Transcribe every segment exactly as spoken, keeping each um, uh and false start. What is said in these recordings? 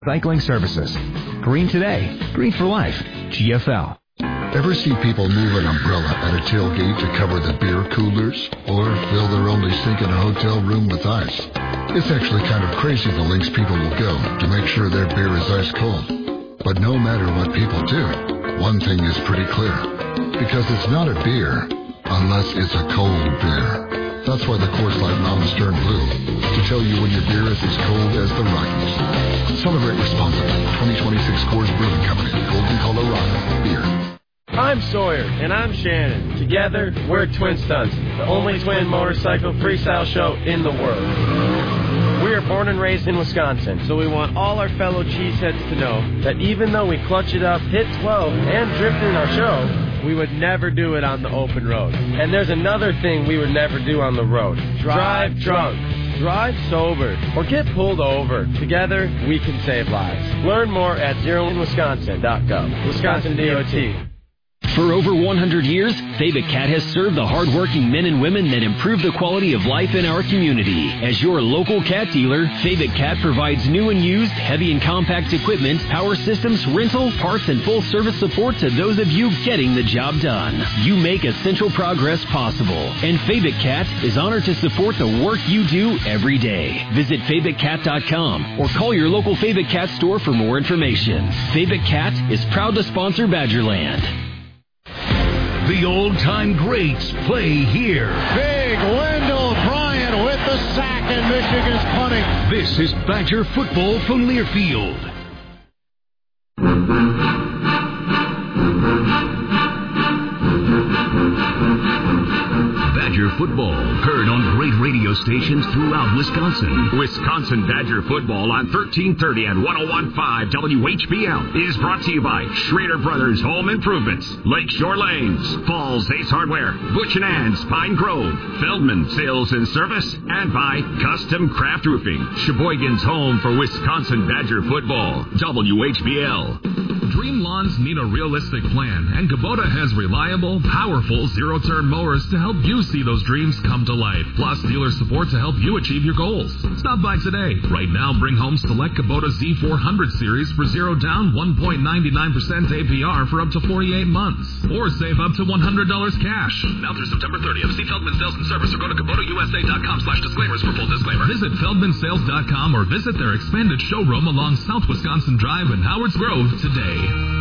Recycling Services. Green today, green for life. G F L. Ever see people move an umbrella at a tailgate to cover the beer coolers? Or fill their only sink in a hotel room with ice? It's actually kind of crazy the lengths people will go to make sure their beer is ice cold. But no matter what people do, one thing is pretty clear. Because it's not a beer unless it's a cold beer. That's why the Coors Light Mountain Stern Blue, to tell you when your beer is as cold as the Rockies. Celebrate responsibly. twenty twenty-six Coors Brewing Company, Golden, Colorado. Beer. I'm Sawyer. And I'm Shannon. Together, we're Twin Stunts, the only twin motorcycle freestyle show in the world. We are born and raised in Wisconsin, so we want all our fellow cheeseheads to know that even though we clutch it up, hit twelve, and drift in our show, we would never do it on the open road. And there's another thing we would never do on the road. Drive drunk. Drive sober. Or get pulled over. Together, we can save lives. Learn more at zero in wisconsin dot gov. Wisconsin D O T. For over one hundred years, Fabic Cat has served the hardworking men and women that improve the quality of life in our community. As your local cat dealer, Fabic Cat provides new and used heavy and compact equipment, power systems, rental, parts, and full service support to those of you getting the job done. You make essential progress possible, and Fabic Cat is honored to support the work you do every day. Visit fabic cat dot com or call your local Fabic Cat store for more information. Fabic Cat is proud to sponsor Badgerland. The old-time greats play here. Big Wendell Bryant with the sack, and Michigan's punting. This is Badger football from Learfield. Badger football, heard on great radio stations throughout Wisconsin. Wisconsin Badger football on thirteen thirty and one oh one point five W H B L is brought to you by Schrader Brothers Home Improvements, Lakeshore Lanes, Falls Ace Hardware, Butch and Ann's Pine Grove, Feldman Sales and Service, and by Custom Craft Roofing, Sheboygan's home for Wisconsin Badger football, W H B L. Dream lawns need a realistic plan, and Kubota has reliable, powerful, zero-turn mowers to help you see those dreams come to life, plus dealer support to help you achieve your goals. Stop by today. Right now, bring home select Kubota Z four hundred series for zero down, one point nine nine percent A P R for up to forty-eight months, or save up to one hundred dollars cash. Now through September thirtieth, see Feldman Sales and Service or go to Kubota U S A dot com slash disclaimers for full disclaimer. Visit Feldman Sales dot com or visit their expanded showroom along South Wisconsin Drive in Howards Grove today.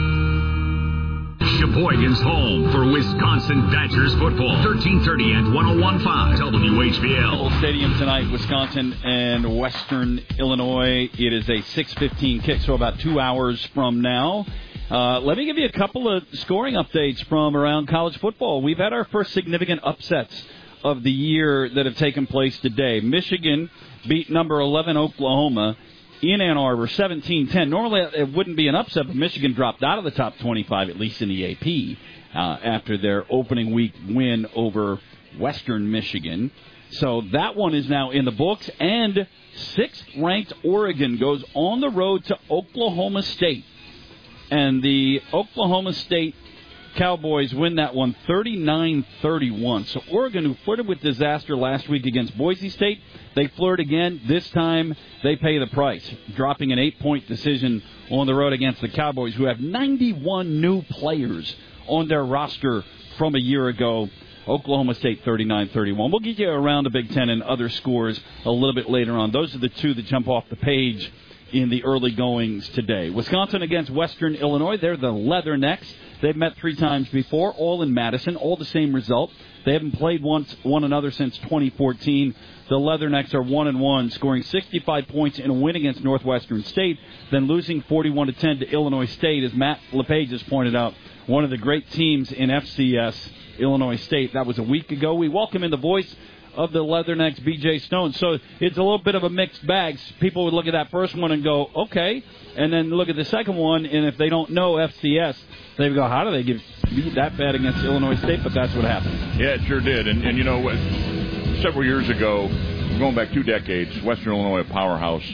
Sheboygan's home for Wisconsin Badgers football. thirteen thirty and one oh one point five W H B L. Old Stadium tonight, Wisconsin and Western Illinois. It is a six fifteen kick, so about two hours from now. Uh, let me give you a couple of scoring updates from around college football. We've had our first significant upsets of the year that have taken place today. Michigan beat number eleven Oklahoma in Ann Arbor, seventeen ten. Normally, it wouldn't be an upset, but Michigan dropped out of the top twenty-five, at least in the A P, uh, after their opening week win over Western Michigan. So that one is now in the books. And sixth-ranked Oregon goes on the road to Oklahoma State. And the Oklahoma State Cowboys win that one thirty-nine thirty-one. So Oregon, who flirted with disaster last week against Boise State, they flirt again. This time they pay the price, dropping an eight-point decision on the road against the Cowboys, who have ninety-one new players on their roster from a year ago. Oklahoma State thirty-nine thirty-one. We'll get you around the Big Ten and other scores a little bit later on. Those are the two that jump off the page in the early goings today. Wisconsin against Western Illinois. They're the Leathernecks. They've met three times before, all in Madison, all the same result. They haven't played once one another since twenty fourteen. The Leathernecks are one and one, scoring sixty-five points in a win against Northwestern State, then losing forty-one to ten to Illinois State, as Matt LePage has pointed out. One of the great teams in F C S, Illinois State. That was a week ago. We welcome in the voice of the Leathernecks, B J Stone. So it's a little bit of a mixed bag. People would look at that first one and go, okay, and then look at the second one, and if they don't know F C S, they would go, how do they get beat that bad against Illinois State? But that's what happened. Yeah, it sure did. And, and you know, several years ago, going back two decades, Western Illinois, a powerhouse.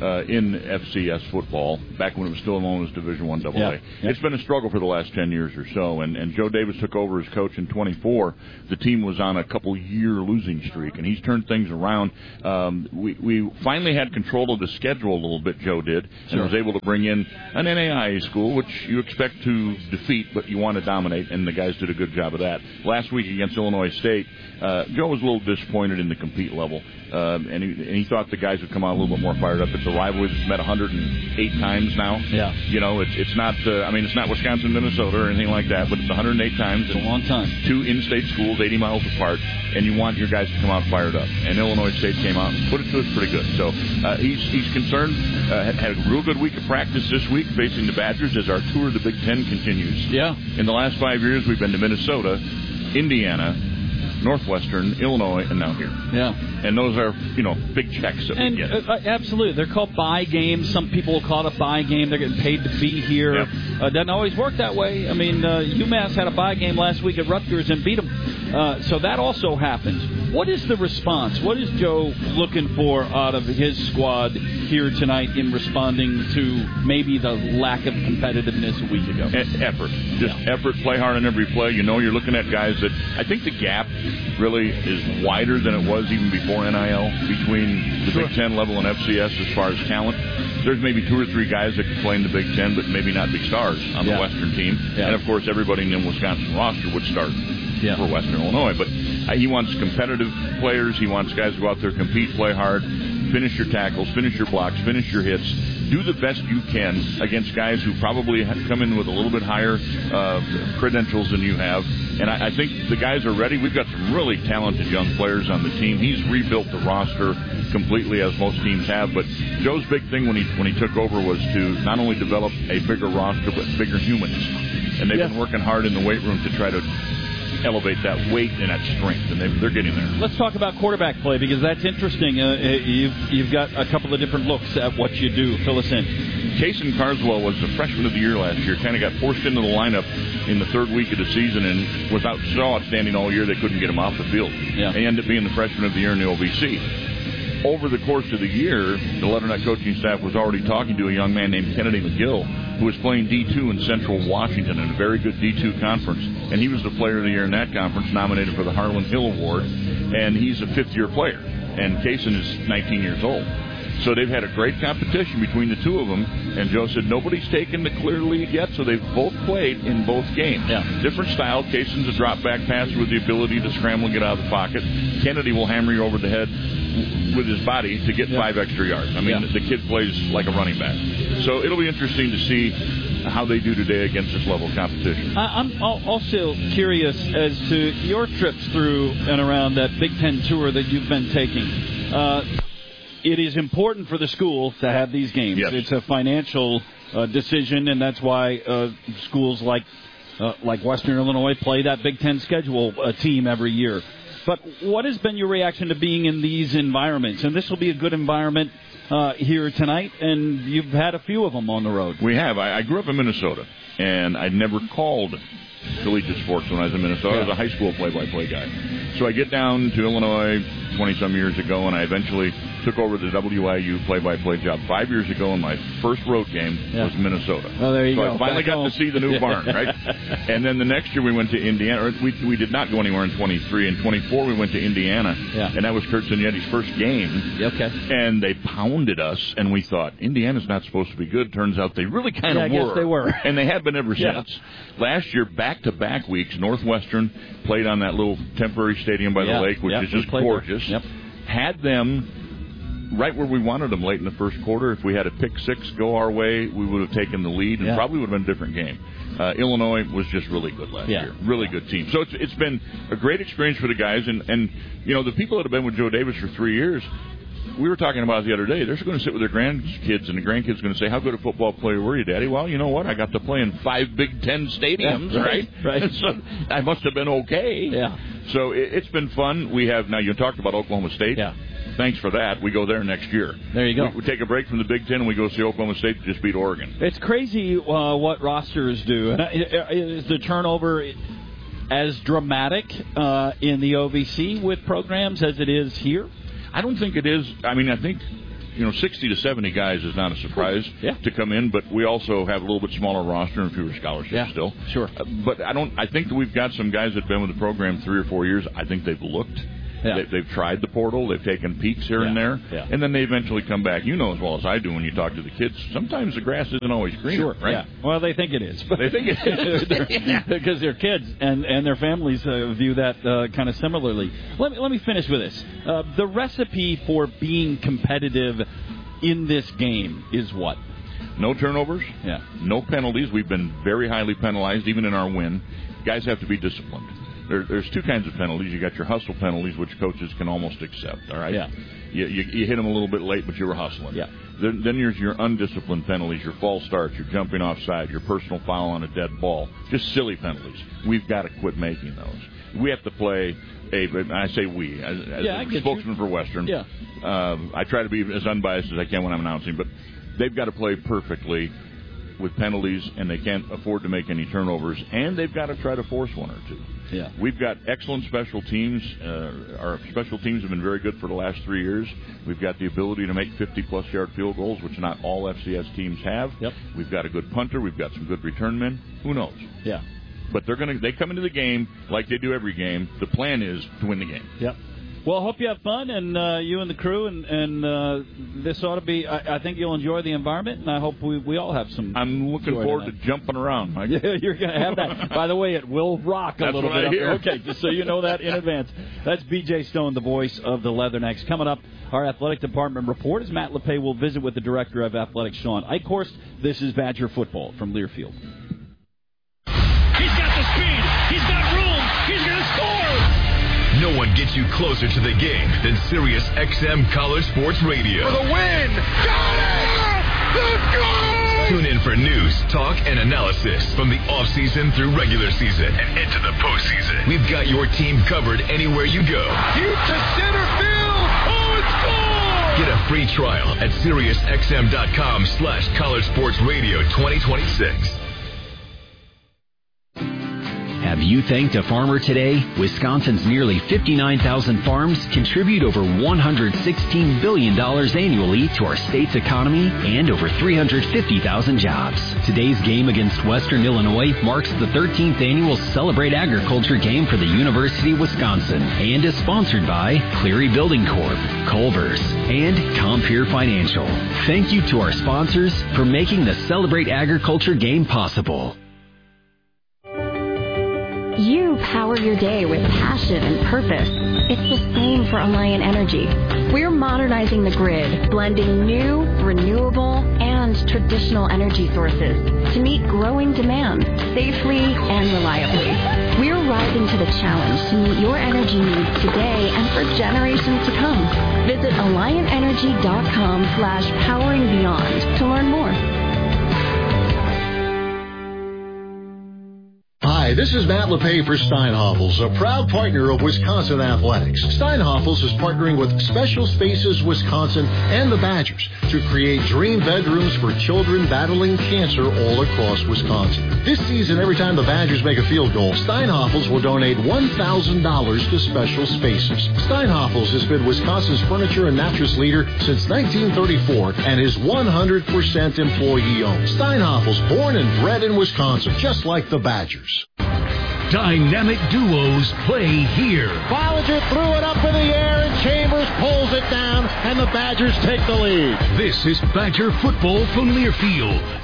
uh, in F C S football, back when it was still known as Division One Double A. Yeah, yeah. It's been a struggle for the last ten years or so, and, and Joe Davis took over as coach in twenty-four. The team was on a couple-year losing streak, and he's turned things around. Um, we, we finally had control of the schedule a little bit, Joe did, and sure. was able to bring in an N A I A school, which you expect to defeat, but you want to dominate, and the guys did a good job of that. Last week against Illinois State, uh, Joe was a little disappointed in the compete level, um, and, he, and he thought the guys would come out a little bit more fired up. It's a rivalry that's met one hundred eight times now. Yeah. You know, it's it's not, uh, I mean, it's not Wisconsin, Minnesota, or anything like that, but it's one hundred eight times. It's a long time. Two in-state schools, eighty miles apart, and you want your guys to come out fired up. And Illinois State came out and put it to us pretty good. So uh, he's he's concerned. Uh, had, had a real good week of practice this week facing the Badgers as our tour of the Big Ten continues. Yeah. In the last five years, we've been to Minnesota, Indiana, Northwestern, Illinois, and now here. Yeah. And those are, you know, big checks that and, we get. Uh, absolutely. They're called buy games. Some people will call it a buy game. They're getting paid to be here. Yep. Uh, doesn't always work that way. I mean, uh, UMass had a buy game last week at Rutgers and beat them. Uh, so that also happens. What is the response? What is Joe looking for out of his squad here tonight in responding to maybe the lack of competitiveness a week ago? E- effort. Just yeah. effort, play hard on every play. You know, you're looking at guys that I think the gap really is wider than it was even before N I L between the sure. Big Ten level and F C S as far as talent. There's maybe two or three guys that can play in the Big Ten, but maybe not big stars on yeah. the Western team. Yeah. And, of course, everybody in the Wisconsin roster would start yeah. for Western Illinois. But uh, he wants competitive players. He wants guys to go out there, compete, play hard, finish your tackles, finish your blocks, finish your hits. Do the best you can against guys who probably have come in with a little bit higher uh, credentials than you have. And I, I think the guys are ready. We've got some really talented young players on the team. He's rebuilt the roster completely, as most teams have. But Joe's big thing when he when he took over was to not only develop a bigger roster, but bigger humans. And they've yeah. been working hard in the weight room to try to elevate that weight and that strength, and they're getting there. Let's talk about quarterback play, because that's interesting. Uh, you've, you've got a couple of different looks at what you do. Fill us in. Kason Carswell was the freshman of the year last year, kind of got forced into the lineup in the third week of the season and was out so outstanding all year they couldn't get him off the field. Yeah. And he ended up being the freshman of the year in the O V C. Over the course of the year, the Leatherneck coaching staff was already talking to a young man named Kennedy McGill, who was playing D two in Central Washington in a very good D two conference. And he was the player of the year in that conference, nominated for the Harlan Hill Award. And he's a fifth-year player. And Kason is nineteen years old. So they've had a great competition between the two of them. And Joe said nobody's taken the clear lead yet, so they've both played in both games. Yeah. Different style. Kason's a drop-back passer with the ability to scramble and get out of the pocket. Kennedy will hammer you over the head with his body to get yeah. five extra yards. I mean, yeah. the kid plays like a running back. So it'll be interesting to see how they do today against this level of competition. I'm also curious as to your trips through and around that Big Ten tour that you've been taking. Uh, it is important for the school to have these games. Yes. It's a financial uh, decision, and that's why uh, schools like uh, like Western Illinois play that Big Ten schedule uh, team every year. But what has been your reaction to being in these environments? And this will be a good environment uh, here tonight, and you've had a few of them on the road. We have. I, I grew up in Minnesota, and I never called collegiate sports when I was in Minnesota. Yeah. I was a high school play-by-play guy. So I get down to Illinois twenty-some years ago, and I eventually took over the W I U play-by-play job five years ago, and my first road game yeah. was Minnesota. Oh, there you so go. I finally Back got home. to see the new barn, right? And then the next year we went to Indiana. Or we we did not go anywhere in twenty-three. In twenty-four we went to Indiana, yeah. and that was Kurt Signetti's first game. Okay. And they pounded us, and we thought, Indiana's not supposed to be good. Turns out they really kind yeah, of I were. guess they were. And they have been ever yeah. since. Last year, back-to-back weeks, Northwestern played on that little temporary stadium by yeah. the lake, which yep. is just gorgeous. Yep. Had them right where we wanted them late in the first quarter. If we had a pick six go our way, we would have taken the lead and yeah. probably would have been a different game. Uh, Illinois was just really good last yeah. year. Really good team. So it's, it's been a great experience for the guys. And, and, you know, the people that have been with Joe Davis for three years, we were talking about it the other day. They're going to sit with their grandkids, and the grandkids are going to say, how good a football player were you, Daddy? Well, you know what? I got to play in five Big Ten stadiums, yeah, right? Right. right. So I must have been okay. Yeah. So it, it's been fun. We have, now you talked about Oklahoma State. Yeah. Thanks for that. We go there next year. There you go. We, we take a break from the Big Ten, and we go see Oklahoma State to just beat Oregon. It's crazy uh, what rosters do. Is the turnover as dramatic uh, in the O V C with programs as it is here? I don't think it is. I mean, I think you know, sixty to seventy guys is not a surprise yeah. to come in, but we also have a little bit smaller roster and fewer scholarships yeah, still. Sure. Uh, but I don't. I think that we've got some guys that have been with the program three or four years. I think they've looked. Yeah. They, they've tried the portal. They've taken peeks here yeah. and there. Yeah. And then they eventually come back. You know as well as I do when you talk to the kids, sometimes the grass isn't always greener, sure. right? Yeah. Well, they think it is. They think it is. they're, because their kids and, and their families uh, view that uh, kind of similarly. Let me, let me finish with this. Uh, the recipe for being competitive in this game is what? No turnovers. Yeah. No penalties. We've been very highly penalized, even in our win. Guys have to be disciplined. There, there's two kinds of penalties. You got your hustle penalties, which coaches can almost accept. All right. Yeah. You, you, you hit them a little bit late, but you were hustling. Yeah. Then, then there's your undisciplined penalties, your false starts, your jumping offside, your personal foul on a dead ball. Just silly penalties. We've got to quit making those. We have to play a. And I say we as, as yeah, a spokesman you. for Western. Yeah. Um, I try to be as unbiased as I can when I'm announcing, but they've got to play perfectly with penalties, and they can't afford to make any turnovers, and they've got to try to force one or two. Yeah. We've got excellent special teams. Uh, our special teams have been very good for the last three years. We've got the ability to make fifty-plus yard field goals, which not all F C S teams have. Yep. We've got a good punter. We've got some good return men. Who knows? Yeah. But they're gonna. They come into the game like they do every game. The plan is to win the game. Yep. Well, I hope you have fun, and uh, you and the crew, and, and uh, this ought to be, I, I think you'll enjoy the environment, and I hope we, we all have some. I'm looking forward tonight. to jumping around, Mike. Yeah, you're going to have that. By the way, it will rock a That's little what bit I up hear. there. Okay, just so you know that in advance. That's B J Stone, the voice of the Leathernecks. Coming up, our athletic department report, as Matt LePay will visit with the director of athletics, Sean Eichhorst. This is Badger football from Learfield. He's got the speed. He's got room. He's going to score. No one gets you closer to the game than Sirius X M College Sports Radio. For the win! Got it! Let's go! Tune in for news, talk, and analysis from the offseason through regular season and into the postseason. We've got your team covered anywhere you go. Deep to center field! Oh, it's gone! Get a free trial at SiriusXM.com slash College Sports Radio twenty twenty-six. Have you thanked a farmer today? Wisconsin's nearly fifty-nine thousand farms contribute over one hundred sixteen billion dollars annually to our state's economy and over three hundred fifty thousand jobs. Today's game against Western Illinois marks the thirteenth annual Celebrate Agriculture game for the University of Wisconsin and is sponsored by Cleary Building Corp, Culver's, and Compeer Financial. Thank you to our sponsors for making the Celebrate Agriculture game possible. You power your day with passion and purpose. It's the same for Alliant Energy. We're modernizing the grid, blending new, renewable, and traditional energy sources to meet growing demand safely and reliably. We're rising to the challenge to meet your energy needs today and for generations to come. Visit AlliantEnergy.com slash powering beyond to learn more. Hi, this is Matt LePay for Steinhoffels, a proud partner of Wisconsin Athletics. Steinhoffels is partnering with Special Spaces Wisconsin and the Badgers to create dream bedrooms for children battling cancer all across Wisconsin. This season, every time the Badgers make a field goal, Steinhoffels will donate one thousand dollars to Special Spaces. Steinhoffels has been Wisconsin's furniture and mattress leader since nineteen thirty-four and is one hundred percent employee-owned. Steinhoffels, born and bred in Wisconsin, just like the Badgers. Dynamic duos play here. Bollinger threw it up in the air, and Chambers pulls it down, and the Badgers take the lead. This is Badger football from Learfield.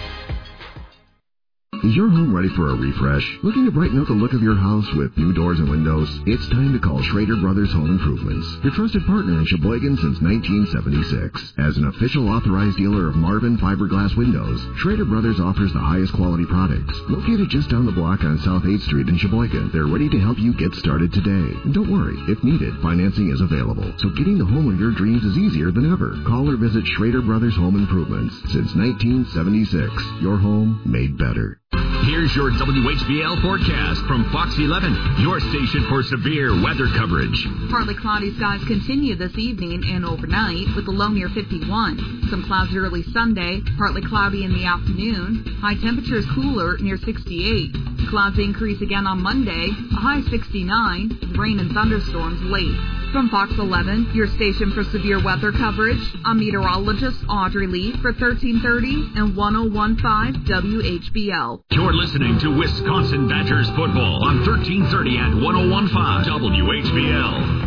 Is your home ready for a refresh? Looking to brighten up the look of your house with new doors and windows? It's time to call Schrader Brothers Home Improvements, your trusted partner in Sheboygan since nineteen seventy-six. As an official authorized dealer of Marvin fiberglass windows, Schrader Brothers offers the highest quality products. Located just down the block on South eighth Street in Sheboygan, they're ready to help you get started today. And don't worry, if needed, financing is available. So getting the home of your dreams is easier than ever. Call or visit Schrader Brothers Home Improvements. Since nineteen seventy-six, your home made better. Here's your W H B L forecast from Fox eleven, your station for severe weather coverage. Partly cloudy skies continue this evening and overnight with a low near fifty-one. Some clouds early Sunday, partly cloudy in the afternoon. High temperatures cooler near sixty-eight. Clouds increase again on Monday, a high sixty-nine, with rain and thunderstorms late. From Fox eleven, your station for severe weather coverage, I'm meteorologist Audrey Lee for thirteen thirty and ten fifteen W H B L. You're listening to Wisconsin Badgers football on thirteen thirty and ten fifteen W H B L.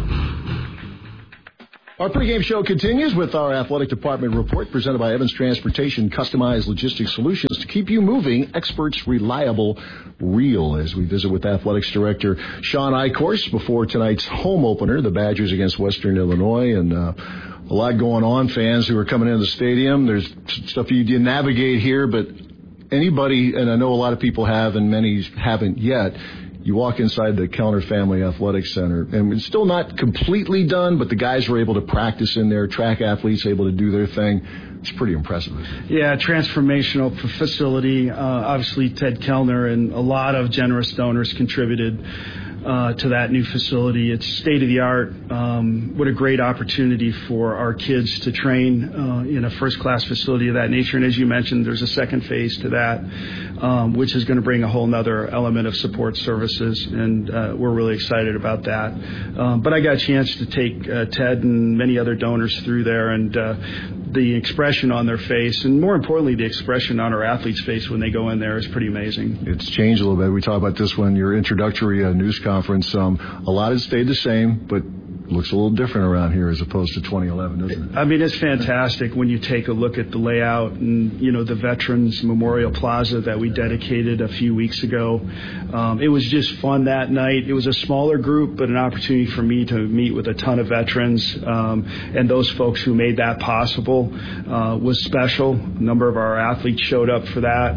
Our pregame show continues with our athletic department report presented by Evans Transportation, customized logistics solutions to keep you moving, experts, reliable, real, as we visit with athletics director Sean Eichhorst before tonight's home opener, the Badgers against Western Illinois, and uh, a lot going on, fans who are coming into the stadium. There's stuff you can navigate here, but anybody, and I know a lot of people have and many haven't yet, you walk inside the Kellner Family Athletic Center, and it's still not completely done, but the guys were able to practice in there, track athletes able to do their thing. It's pretty impressive. Yeah, transformational facility. Uh, obviously, Ted Kellner and a lot of generous donors contributed uh, to that new facility. It's state-of-the-art. Um, what a great opportunity for our kids to train uh, in a first-class facility of that nature. And as you mentioned, there's a second phase to that, um, which is going to bring a whole other element of support services, and uh, we're really excited about that. Um, but I got a chance to take uh, Ted and many other donors through there, and uh, the expression on their face, and more importantly, the expression on our athletes' face when they go in there is pretty amazing. It's changed a little bit. We talked about this when your introductory uh, news conference. Um, a lot has stayed the same, but looks a little different around here as opposed to twenty eleven, doesn't it? I mean, it's fantastic when you take a look at the layout and, you know, the Veterans Memorial Plaza that we dedicated a few weeks ago. Um, it was just fun that night. It was a smaller group, but an opportunity for me to meet with a ton of veterans, um, and those folks who made that possible uh, was special. A number of our athletes showed up for that.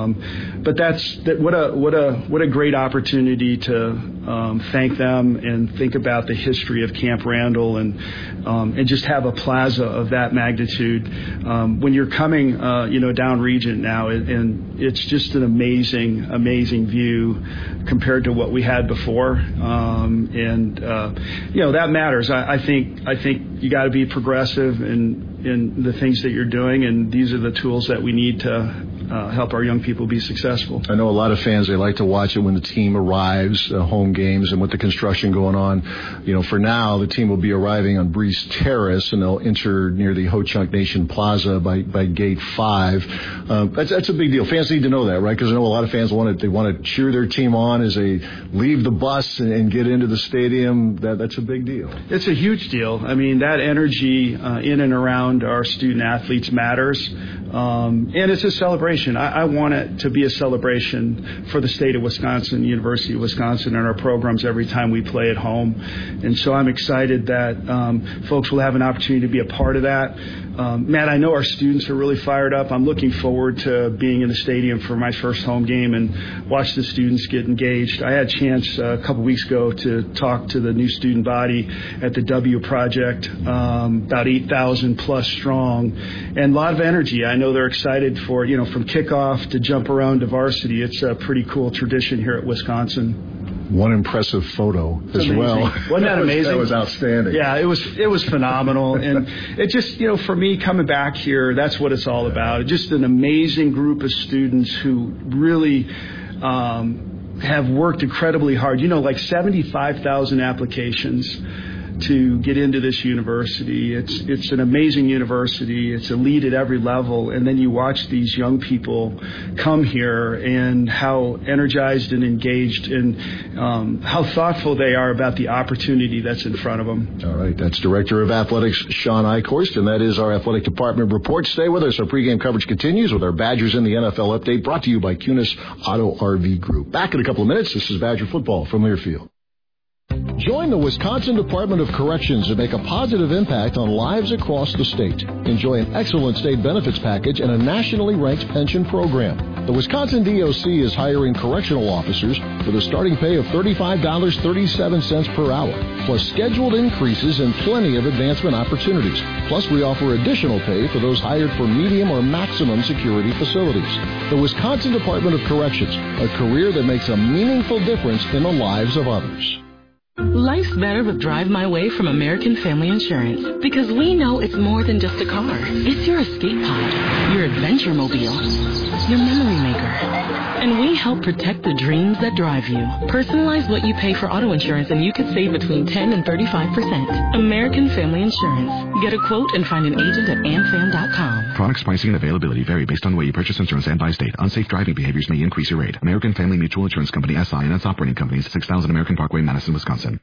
Um, but that's that, what a what a what a great opportunity to um, thank them and think about the history of Camp Randall, and um, and just have a plaza of that magnitude. Um, when you're coming, uh, you know, down Regent now, and, and it's just an amazing, amazing view compared to what we had before. Um, and uh, you know, that matters. I, I think I think you got to be progressive in in the things that you're doing, and these are the tools that we need to Uh, help our young people be successful. I know a lot of fans, they like to watch it when the team arrives, uh, home games, and with the construction going on. You know, for now, the team will be arriving on Breeze Terrace, and they'll enter near the Ho Chunk Nation Plaza by, by Gate five. Uh, that's, that's a big deal. Fans need to know that, right? Because I know a lot of fans want to, they want to cheer their team on as they leave the bus and, and get into the stadium. That, that's a big deal. It's a huge deal. I mean, that energy uh, in and around our student athletes matters. Um, and it's a celebration. I, I want it to be a celebration for the state of Wisconsin, University of Wisconsin, and our programs every time we play at home. And so I'm excited that um, folks will have an opportunity to be a part of that. Um, Matt, I know our students are really fired up. I'm looking forward to being in the stadium for my first home game and watch the students get engaged. I had a chance uh, a couple weeks ago to talk to the new student body at the W Project, um, about eight thousand plus strong, and a lot of energy. I know they're excited for, you know, from kickoff to jump around to varsity. It's a pretty cool tradition here at Wisconsin. One impressive photo as amazing. well. Wasn't that amazing? That was outstanding. Yeah, it was it was phenomenal. And it just, you know, for me, coming back here, that's what it's all about. Just an amazing group of students who really um, have worked incredibly hard. You know, like seventy-five thousand applications to get into this university. It's it's an amazing university. It's elite at every level. And then you watch these young people come here and how energized and engaged and um, how thoughtful they are about the opportunity that's in front of them. All right. That's Director of Athletics, Sean Eichhorst, and that is our athletic department report. Stay with us. Our pregame coverage continues with our Badgers in the N F L update brought to you by Kunis Auto R V Group. Back in a couple of minutes. This is Badger football from Learfield. Join the Wisconsin Department of Corrections to make a positive impact on lives across the state. Enjoy an excellent state benefits package and a nationally ranked pension program. The Wisconsin D O C is hiring correctional officers with a starting pay of thirty-five dollars and thirty-seven cents per hour, plus scheduled increases and plenty of advancement opportunities. Plus, we offer additional pay for those hired for medium or maximum security facilities. The Wisconsin Department of Corrections, a career that makes a meaningful difference in the lives of others. Life's better with Drive My Way from American Family Insurance, because we know it's more than just a car. It's your escape pod, your adventure mobile, your memory maker. And we help protect the dreams that drive you. Personalize what you pay for auto insurance and you could save between ten and thirty-five percent. American Family Insurance. Get a quote and find an agent at amfam dot com. Products, pricing, and availability vary based on the way you purchase insurance and by state. Unsafe driving behaviors may increase your rate. American Family Mutual Insurance Company, S I and its operating companies, six thousand American Parkway, Madison, Wisconsin.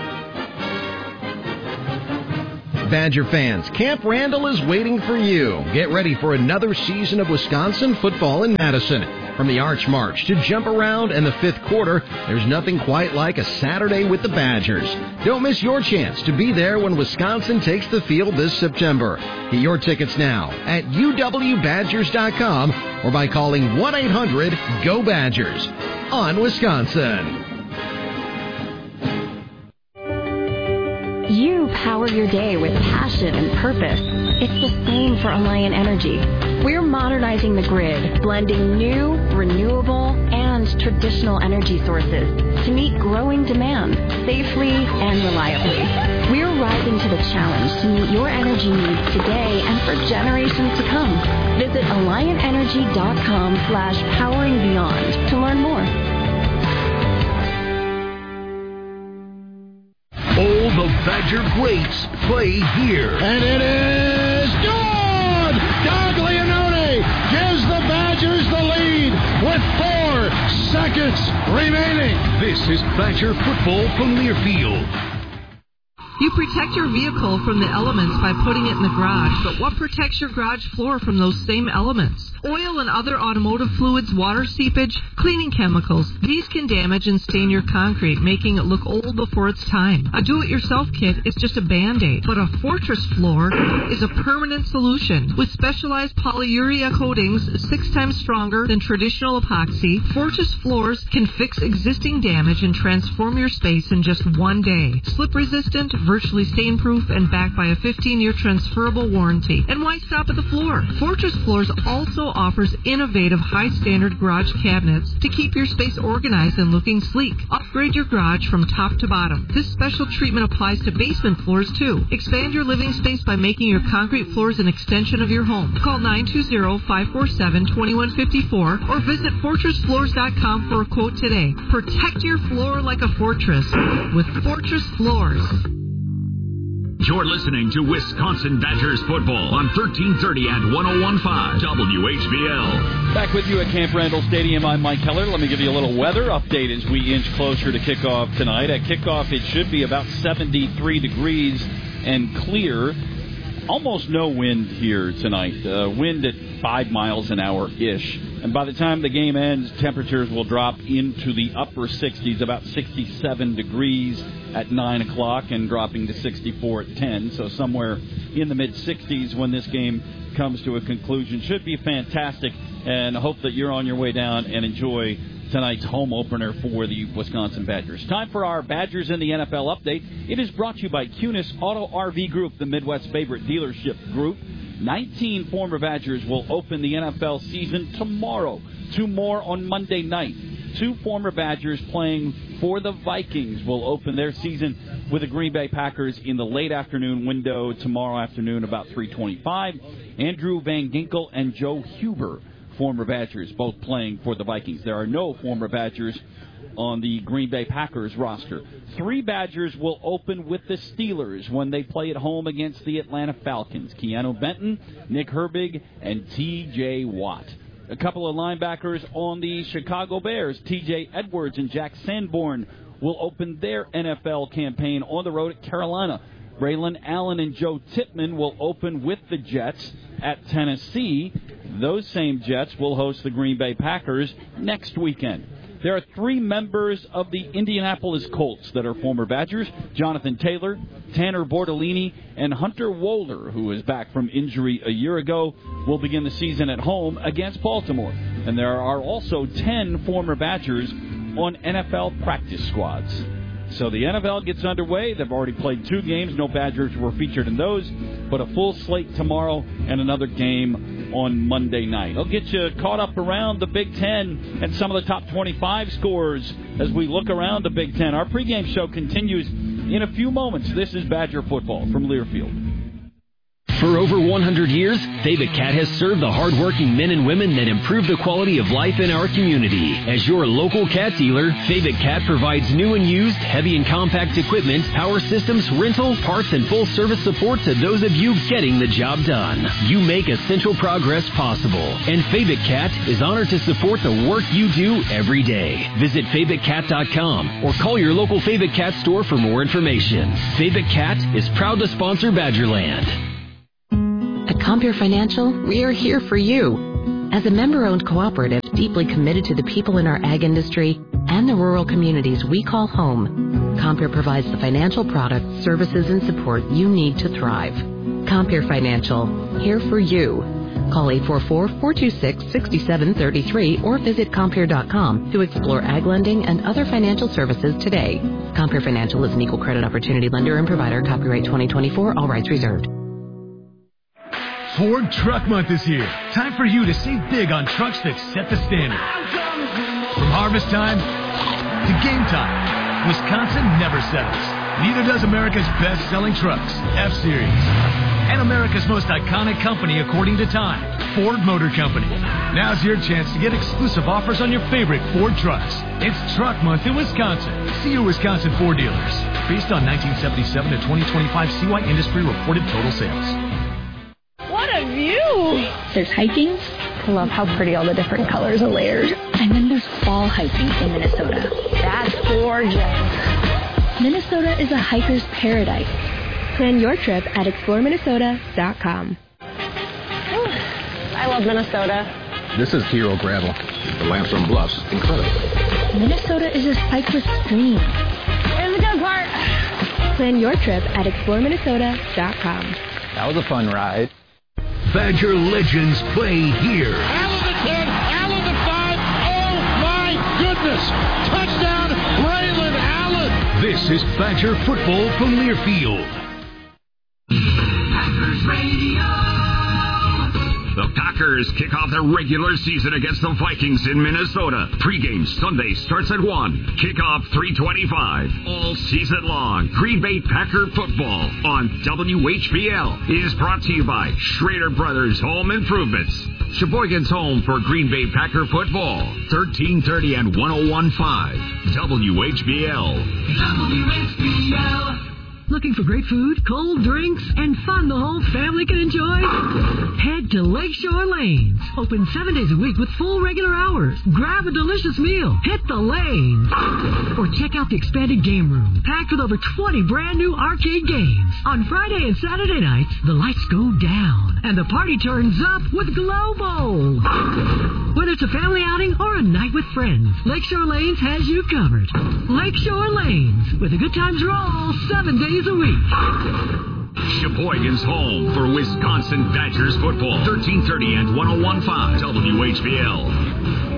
Badger fans, Camp Randall is waiting for you. Get ready for another season of Wisconsin football in Madison. From the Arch March to Jump Around and the fifth quarter, there's nothing quite like a Saturday with the Badgers. Don't miss your chance to be there when Wisconsin takes the field this September. Get your tickets now at U W Badgers dot com or by calling one eight hundred G O Badgers. On Wisconsin. You power your day with passion and purpose. It's the same for Alliant Energy. We're modernizing the grid, blending new, renewable, and traditional energy sources to meet growing demand safely and reliably. We're rising to the challenge to meet your energy needs today and for generations to come. Visit Alliant Energy dot com slash powering beyond to learn more. All the Badger greats play here. And it is good! Doug Leonone gives the Badgers the lead with four seconds remaining. This is Badger football from Learfield. You protect your vehicle from the elements by putting it in the garage, but what protects your garage floor from those same elements? Oil and other automotive fluids, water seepage, cleaning chemicals. These can damage and stain your concrete, making it look old before its time. A do-it-yourself kit is just a Band-Aid, but a Fortress floor is a permanent solution. With specialized polyurea coatings six times stronger than traditional epoxy, Fortress floors can fix existing damage and transform your space in just one day. Slip-resistant, virtually stain-proof, and backed by a fifteen-year transferable warranty. And why stop at the floor? Fortress Floors also offers innovative high-standard garage cabinets to keep your space organized and looking sleek. Upgrade your garage from top to bottom. This special treatment applies to basement floors, too. Expand your living space by making your concrete floors an extension of your home. Call nine two zero, five four seven, two one five four or visit fortress floors dot com for a quote today. Protect your floor like a fortress with Fortress Floors. You're listening to Wisconsin Badgers football on thirteen thirty and one oh one point five W H B L. Back with you at Camp Randall Stadium. I'm Mike Keller. Let me give you a little weather update as we inch closer to kickoff tonight. At kickoff, it should be about seventy-three degrees and clear. Almost no wind here tonight. Uh, wind at five miles an hour-ish. And by the time the game ends, temperatures will drop into the upper sixties, about sixty-seven degrees at nine o'clock and dropping to sixty-four at ten. So somewhere in the mid-sixties when this game comes to a conclusion. Should be fantastic, and hope that you're on your way down and enjoy tonight's home opener for the Wisconsin Badgers. Time for our Badgers in the N F L update. It is brought to you by Kunis Auto R V Group, the Midwest's favorite dealership group. nineteen former Badgers will open the N F L season tomorrow. Two more on Monday night. Two former Badgers playing for the Vikings will open their season with the Green Bay Packers in the late afternoon window tomorrow afternoon about three twenty-five. Andrew Van Ginkel and Joe Huber, former Badgers, both playing for the Vikings. There are no former Badgers on the Green Bay Packers roster. Three Badgers will open with the Steelers when they play at home against the Atlanta Falcons. Keanu Benton, Nick Herbig, and T J Watt. A couple of linebackers on the Chicago Bears. T J Edwards and Jack Sanborn will open their N F L campaign on the road at Carolina. Braylon Allen and Joe Tippmann will open with the Jets at Tennessee. Those same Jets will host the Green Bay Packers next weekend. There are three members of the Indianapolis Colts that are former Badgers. Jonathan Taylor, Tanner Bordellini, and Hunter Wohler, who is back from injury a year ago, will begin the season at home against Baltimore. And there are also ten former Badgers on N F L practice squads. So the N F L gets underway. They've already played two games. No Badgers were featured in those, but a full slate tomorrow and another game on Monday night. I'll get you caught up around the Big Ten and some of the top twenty-five scores as we look around the Big Ten. Our pregame show continues in a few moments. This is Badger football from Learfield. For over one hundred years, Fabic Cat has served the hardworking men and women that improve the quality of life in our community. As your local cat dealer, Fabic Cat provides new and used heavy and compact equipment, power systems, rental, parts, and full service support to those of you getting the job done. You make essential progress possible, and Fabic Cat is honored to support the work you do every day. Visit Fabic Cat dot com or call your local Fabic Cat store for more information. Fabic Cat is proud to sponsor Badgerland. At Compeer Financial, we are here for you. As a member-owned cooperative deeply committed to the people in our ag industry and the rural communities we call home, Compeer provides the financial products, services, and support you need to thrive. Compeer Financial, here for you. Call eight four four, four two six, six seven three three or visit Compeer dot com to explore ag lending and other financial services today. Compeer Financial is an equal credit opportunity lender and provider. Copyright twenty twenty-four, all rights reserved. Ford Truck Month is here. Time for you to save big on trucks that set the standard. From harvest time to game time, Wisconsin never settles. Neither does America's best-selling trucks, F-Series. And America's most iconic company according to Time, Ford Motor Company. Now's your chance to get exclusive offers on your favorite Ford trucks. It's Truck Month in Wisconsin. See your Wisconsin Ford dealers. Based on nineteen seventy-seven to twenty twenty-five C Y Industry reported total sales. What a view! There's hiking. I love how pretty all the different colors and layers. And then there's fall hiking in Minnesota. That's gorgeous. Minnesota is a hiker's paradise. Plan your trip at explore minnesota dot com. I love Minnesota. This is Hero Gravel. The Lamson Bluffs, incredible. Minnesota is a cyclist dream. Here's the good part. Plan your trip at explore minnesota dot com. That was a fun ride. Badger legends play here. Allen the ten, Allen the five. Oh my goodness! Touchdown, Braylon Allen. This is Badger football from Learfield. Packers Radio. The Packers kick off their regular season against the Vikings in Minnesota. Pre-game Sunday starts at one. Kickoff three twenty-five. All season long. Green Bay Packer football on W H B L is brought to you by Schrader Brothers Home Improvements. Sheboygan's home for Green Bay Packer football. thirteen thirty and ten fifteen. W H B L. W H B L. Looking for great food, cold drinks, and fun the whole family can enjoy? Head to Lakeshore Lanes. Open seven days a week with full regular hours. Grab a delicious meal. Hit the lanes. Or check out the expanded game room, packed with over twenty brand new arcade games. On Friday and Saturday nights, the lights go down, and the party turns up with Glow Bowl. Whether it's a family outing or a night with friends, Lakeshore Lanes has you covered. Lakeshore Lanes, where the good times roll seven days a week. Sheboygan's home for Wisconsin Badgers football. thirteen thirty and ten fifteen. W H B L.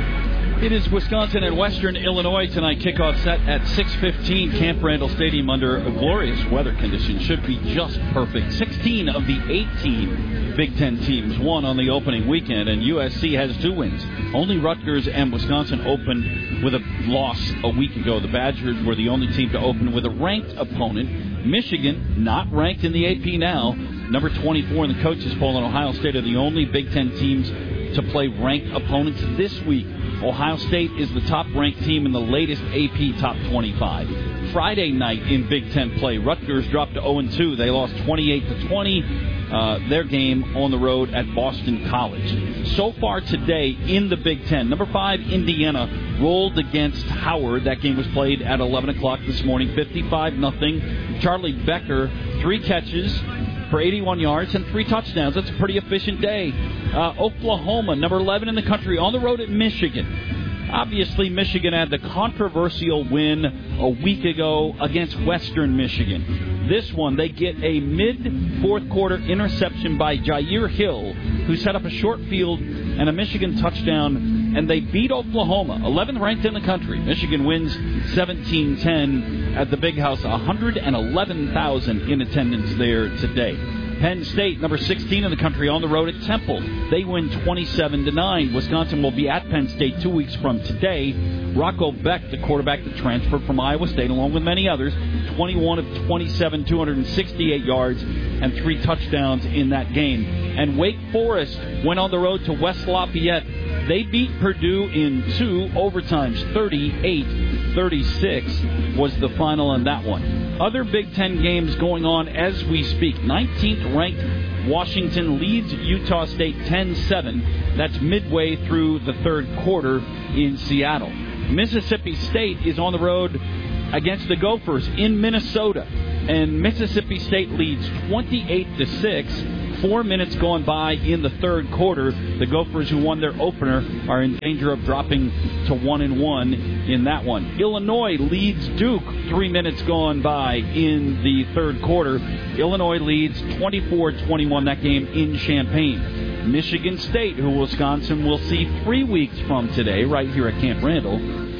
It is Wisconsin and Western Illinois tonight. Kickoff set at six fifteen. Camp Randall Stadium under glorious weather conditions. Should be just perfect. sixteen of the eighteen Big Ten teams won on the opening weekend, and U S C has two wins. Only Rutgers and Wisconsin opened with a loss a week ago. The Badgers were the only team to open with a ranked opponent. Michigan, not ranked in the A P now, number twenty-four in the coaches poll, and Ohio State are the only Big Ten teams to play ranked opponents this week. Ohio State is the top-ranked team in the latest A P Top twenty-five. Friday night in Big Ten play, Rutgers dropped to oh and two. They lost twenty-eight to twenty. Uh, their game on the road at Boston College. So far today in the Big Ten, number five, Indiana, rolled against Howard. That game was played at eleven o'clock this morning, fifty-five nothing. Charlie Becker, three catches for eighty-one yards and three touchdowns. That's a pretty efficient day. Uh, Oklahoma, number eleven in the country, on the road at Michigan. Obviously, Michigan had the controversial win a week ago against Western Michigan. This one, they get a mid-fourth quarter interception by Jair Hill, who set up a short field and a Michigan touchdown, and they beat Oklahoma, eleventh ranked in the country. Michigan wins seventeen ten at the Big House, one hundred eleven thousand in attendance there today. Penn State, number sixteen in the country, on the road at Temple. They win twenty-seven to nine. Wisconsin will be at Penn State two weeks from today. Rocco Beck, the quarterback that transferred from Iowa State, along with many others, twenty-one of twenty-seven, two hundred sixty-eight yards, and three touchdowns in that game. And Wake Forest went on the road to West Lafayette. They beat Purdue in two overtimes. thirty-eight thirty-six was the final on that one. Other Big Ten games going on as we speak. nineteenth-ranked Washington leads Utah State ten seven. That's midway through the third quarter in Seattle. Mississippi State is on the road against the Gophers in Minnesota. And Mississippi State leads twenty-eight to six. Four minutes gone by in the third quarter. The Gophers, who won their opener, are in danger of dropping to one and one in that one. Illinois leads Duke. Three minutes gone by in the third quarter. Illinois leads twenty-four twenty-one that game in Champaign. Michigan State, who Wisconsin will see three weeks from today, right here at Camp Randall.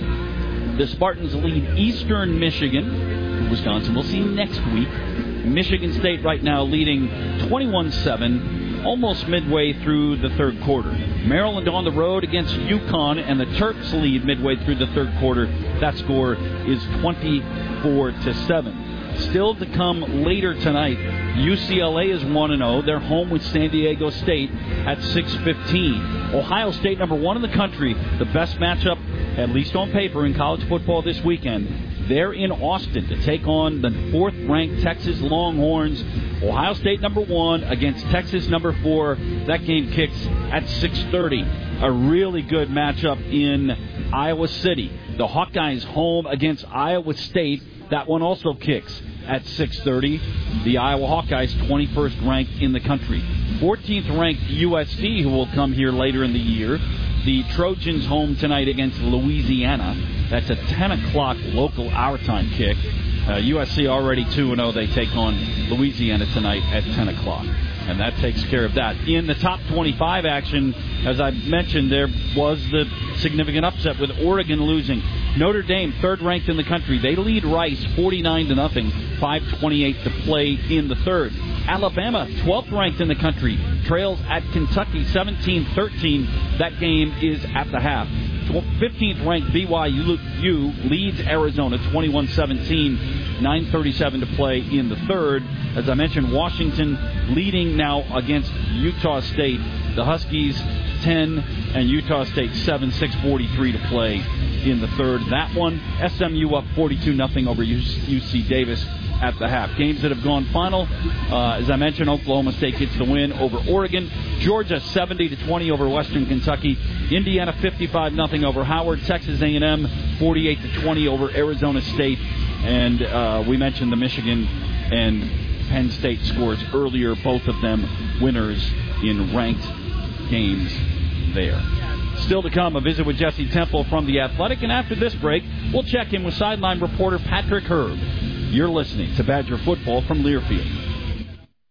The Spartans lead Eastern Michigan, who Wisconsin will see next week. Michigan State right now leading twenty-one seven, almost midway through the third quarter. Maryland on the road against UConn, and the Terps lead midway through the third quarter. That score is twenty-four to seven. Still to come later tonight, U C L A is one and oh. They're home with San Diego State at six fifteen. Ohio State, number one in the country, the best matchup, at least on paper, in college football this weekend. They're in Austin to take on the fourth-ranked Texas Longhorns. Ohio State number one against Texas number four. That game kicks at six thirty. A really good matchup in Iowa City. The Hawkeyes home against Iowa State. That one also kicks at six thirty. The Iowa Hawkeyes, twenty-first ranked in the country. fourteenth ranked U S C, who will come here later in the year. The Trojans home tonight against Louisiana. That's a ten o'clock local hour time kick. Uh, U S C already two and oh. They take on Louisiana tonight at ten o'clock. And that takes care of that. In the top twenty-five action, as I mentioned, there was the significant upset with Oregon losing. Notre Dame, third ranked in the country. They lead Rice forty-nine to nothing, five twenty-eight to play in the third. Alabama, twelfth ranked in the country, trails at Kentucky seventeen thirteen. That game is at the half. fifteenth ranked B Y U leads Arizona twenty-one seventeen, nine thirty-seven to play in the third. As I mentioned, Washington leading now against Utah State. The Huskies ten and Utah State seven, six forty-three to play in the third. That one, S M U up forty-two nothing over U C Davis at the half. Games that have gone final, uh, as I mentioned, Oklahoma State gets the win over Oregon. Georgia seventy to twenty over Western Kentucky. Indiana fifty-five nothing over Howard. Texas A and M forty-eight to twenty over Arizona State. And uh, we mentioned the Michigan and Penn State scores earlier, both of them winners in ranked games there. Still to come, a visit with Jesse Temple from The Athletic. And after this break, we'll check in with sideline reporter Patrick Herb. You're listening to Badger Football from Learfield.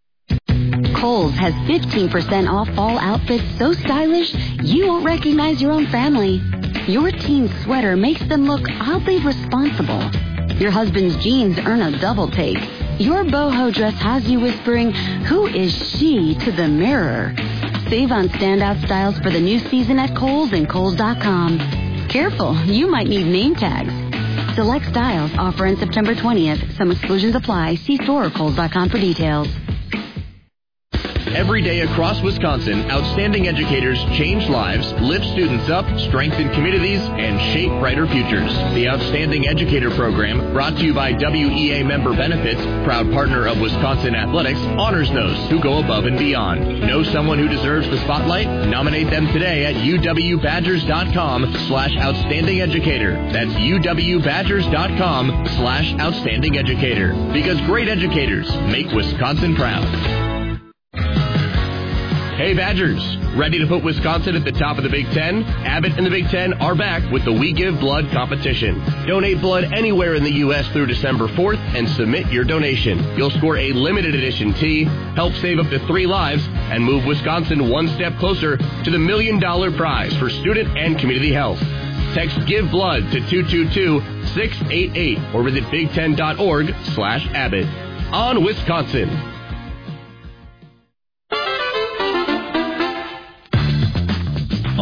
Kohl's has fifteen percent off fall outfits so stylish you won't recognize your own family. Your teen's sweater makes them look oddly responsible. Your husband's jeans earn a double take. Your boho dress has you whispering, "Who is she?" to the mirror. Save on standout styles for the new season at Kohl's and Kohl's dot com. Careful, you might need name tags. Select styles offer on September twentieth. Some exclusions apply. See store or Kohl's dot com for details. Every day across Wisconsin, outstanding educators change lives, lift students up, strengthen communities, and shape brighter futures. The Outstanding Educator Program, brought to you by W E A Member Benefits, proud partner of Wisconsin Athletics, honors those who go above and beyond. Know someone who deserves the spotlight? Nominate them today at U W Badgers dot com slash outstanding educator. That's U W Badgers dot com slash outstanding educator. Because great educators make Wisconsin proud. Hey Badgers, ready to put Wisconsin at the top of the Big Ten? Abbott and the Big Ten are back with the We Give Blood competition. Donate blood anywhere in the U S through December fourth and submit your donation. You'll score a limited edition tee, help save up to three lives, and move Wisconsin one step closer to the million dollar prize for student and community health. Text Give Blood to two two two, six eight eight or visit big ten dot org slash Abbott. On Wisconsin.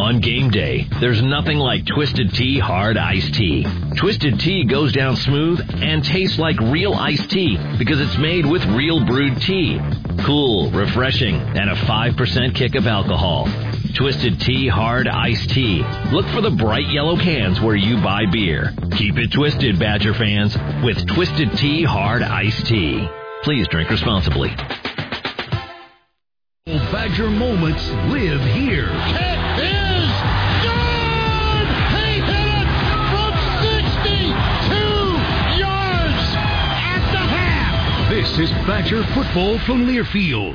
on game day, there's nothing like Twisted Tea Hard Iced Tea. Twisted Tea goes down smooth and tastes like real iced tea because it's made with real brewed tea. Cool, refreshing, and a five percent kick of alcohol. Twisted Tea Hard Iced Tea. Look for the bright yellow cans where you buy beer. Keep it twisted, Badger fans, with Twisted Tea Hard Iced Tea. Please drink responsibly. Badger moments live here. It is good! He hit it from sixty-two yards at the half. This is Badger football from Learfield.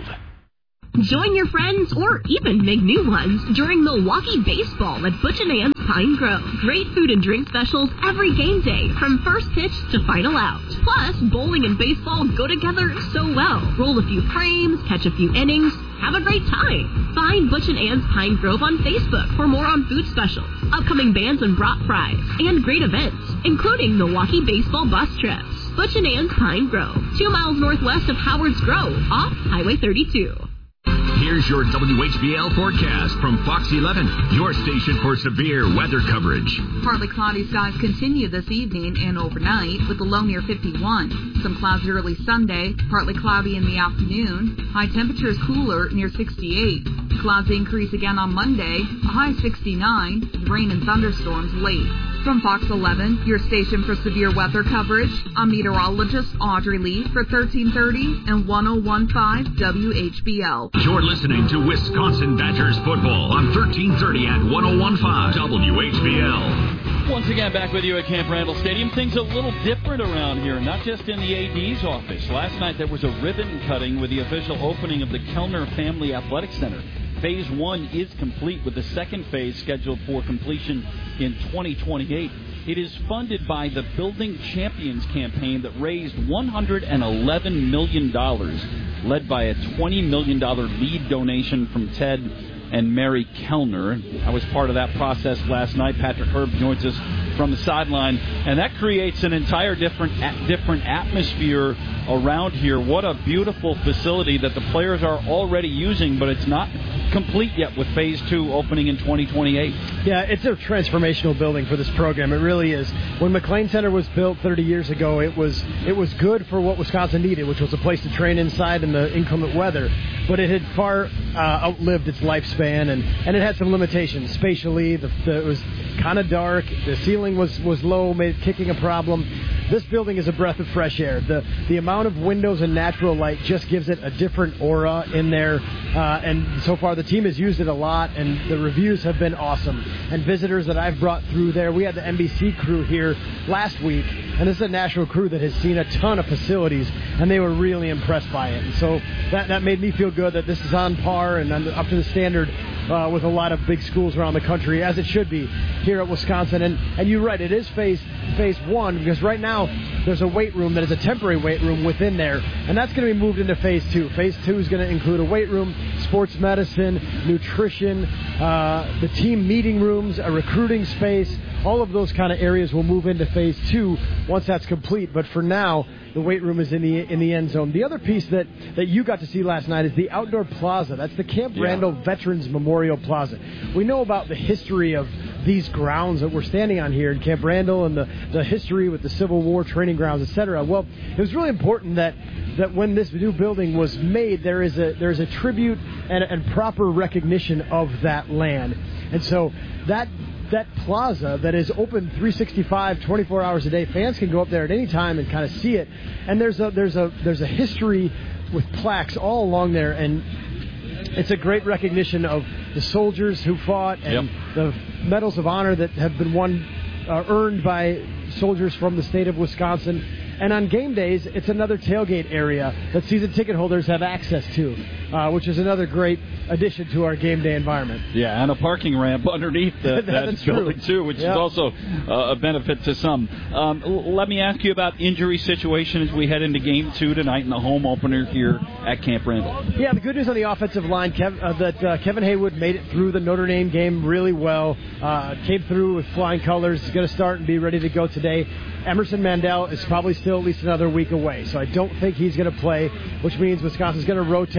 Join your friends or even make new ones during Milwaukee Baseball at Butch and Ann's Pine Grove. Great food and drink specials every game day from first pitch to final out. Plus, bowling and baseball go together so well. Roll a few frames, catch a few innings, have a great time. Find Butch and Ann's Pine Grove on Facebook for more on food specials, upcoming bands and brat fries, and great events, including Milwaukee Baseball bus trips. Butch and Ann's Pine Grove, two miles northwest of Howard's Grove, off Highway thirty-two. Here's your W H B L forecast from Fox eleven, your station for severe weather coverage. Partly cloudy skies continue this evening and overnight with a low near fifty-one. Some clouds early Sunday, partly cloudy in the afternoon. High temperatures cooler near sixty-eight. Clouds increase again on Monday, a high sixty-nine, with rain and thunderstorms late. From Fox eleven, your station for severe weather coverage, I'm meteorologist Audrey Lee for thirteen thirty and ten fifteen W H B L. You're listening to Wisconsin Badgers football on thirteen thirty and ten fifteen W H B L. Once again, back with you at Camp Randall Stadium. Things a little different around here, not just in the A D's office. Last night there was a ribbon cutting with the official opening of the Kellner Family Athletic Center. Phase one is complete, with the second phase scheduled for completion in twenty twenty-eight. It is funded by the Building Champions campaign that raised one hundred eleven million dollars, led by a twenty million dollars lead donation from Ted and Mary Kellner. I was part of that process last night. Patrick Herb joins us from the sideline, and that creates an entire different different atmosphere around here. What a beautiful facility that the players are already using, but it's not complete yet with phase two opening in twenty twenty-eight. Yeah, it's a transformational building for this program. It really is. When McLean Center was built thirty years ago, it was it was good for what Wisconsin needed, which was a place to train inside in the inclement weather. But it had far uh, outlived its lifespan, and, and it had some limitations spatially. The, the, it was kind of dark. The ceiling was, was low, made kicking a problem. This building is a breath of fresh air. The the amount of windows and natural light just gives it a different aura in there. Uh, and so far, the team has used it a lot, and the reviews have been awesome. And visitors that I've brought through there, we had the N B C crew here last week, and this is a national crew that has seen a ton of facilities, and they were really impressed by it. And so that, that made me feel good that this is on par and up to the standard uh, with a lot of big schools around the country, as it should be here at Wisconsin. And, and you're right, it is phase phase one, because right now there's a weight room that is a temporary weight room within there, and that's going to be moved into phase two. Phase two is going to include a weight room, sports medicine, nutrition, uh, the team meeting rooms, a recruiting space. All of those kind of areas will move into phase two once that's complete. But for now, the weight room is in the in the end zone. The other piece that, that you got to see last night is the outdoor plaza. That's the Camp Randall yeah. Veterans Memorial Plaza. We know about the history of these grounds that we're standing on here in Camp Randall, and the, the history with the Civil War training grounds, et cetera. Well, it was really important that that when this new building was made, there is a there is a tribute and, and proper recognition of that land. And so that that plaza that is open three sixty-five, twenty-four hours a day, fans can go up there at any time and kind of see it. And there's a there's a there's a history with plaques all along there, and it's a great recognition of the soldiers who fought and yep. the medals of honor that have been won, uh, earned by soldiers from the state of Wisconsin. And on game days, it's another tailgate area that season ticket holders have access to, uh, which is another great addition to our game day environment. Yeah, and a parking ramp underneath the, that building, true. too, which yep. is also uh, a benefit to some. Um, l- let me ask you about injury situation as we head into game two tonight in the home opener here at Camp Randall. Yeah, the good news on the offensive line, Kev, uh, that uh, Kevin Haywood made it through the Notre Dame game really well, uh, came through with flying colors, is going to start and be ready to go today. Emerson Mandel is probably still at least another week away, so I don't think he's going to play, which means Wisconsin's going to rotate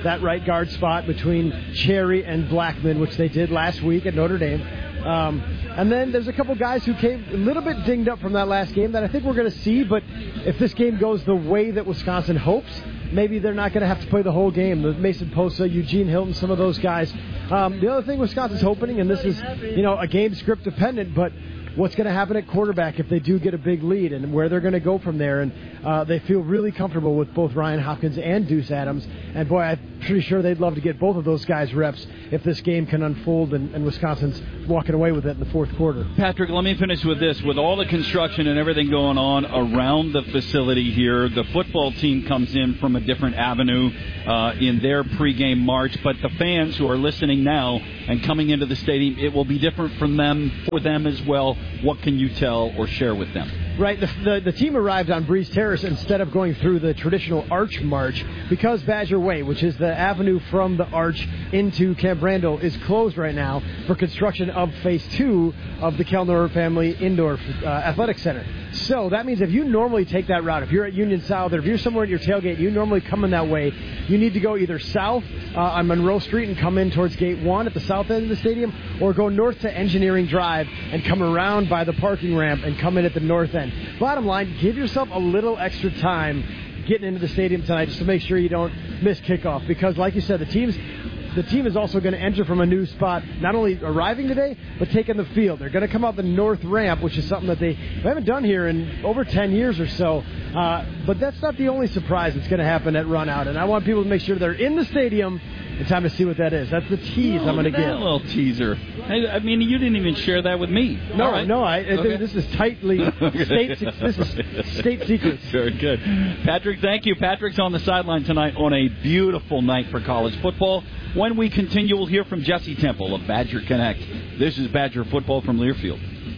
that right guard spot between Cherry and Blackman, which they did last week at Notre Dame. Um, and then there's a couple guys who came a little bit dinged up from that last game that I think we're going to see, but if this game goes the way that Wisconsin hopes, maybe they're not going to have to play the whole game. The Mason Posa, Eugene Hilton, some of those guys. Um, the other thing Wisconsin's hoping, and this is, you know, a game script dependent, but what's going to happen at quarterback if they do get a big lead and where they're going to go from there. And uh, they feel really comfortable with both Ryan Hopkins and Deuce Adams. And, boy, I'm pretty sure they'd love to get both of those guys reps if this game can unfold and, and Wisconsin's walking away with it in the fourth quarter. Patrick, let me finish with this. With all the construction and everything going on around the facility here, the football team comes in from a different avenue uh, in their pregame march. But the fans who are listening now and coming into the stadium, it will be different from them, for them as well. What can you tell or share with them? Right, the, the the team arrived on Breeze Terrace instead of going through the traditional Arch March because Badger Way, which is the avenue from the Arch into Camp Randall, is closed right now for construction of Phase two of the Kellner Family Indoor uh, Athletic Center. So that means if you normally take that route, if you're at Union South or if you're somewhere at your tailgate, you normally come in that way, you need to go either south uh, on Monroe Street and come in towards Gate one at the south end of the stadium, or go north to Engineering Drive and come around by the parking ramp and come in at the north end. Bottom line, give yourself a little extra time getting into the stadium tonight just to make sure you don't miss kickoff, because like you said, the team's The team is also going to enter from a new spot, not only arriving today, but taking the field. They're going to come out the north ramp, which is something that they haven't done here in over ten years or so. Uh, but that's not the only surprise that's going to happen at Run Out. And I want people to make sure they're in the stadium in time to see what that is. That's the tease oh, I'm going to give. A little teaser. I, I mean, you didn't even share that with me. No, right. no. I, okay. This is tightly state. This is state secrets. Very good, Patrick. Thank you. Patrick's on the sideline tonight on a beautiful night for college football. When we continue, we'll hear from Jesse Temple of Badger Connect. This is Badger Football from Learfield.